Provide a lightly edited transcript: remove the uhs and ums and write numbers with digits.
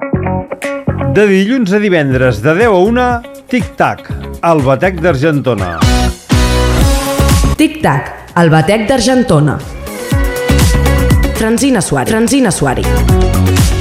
De dilluns a divendres, de 10 a 1, Tic-Tac, el batec d'Argentona. Tic-Tac, el batec d'Argentona. Francina Suari.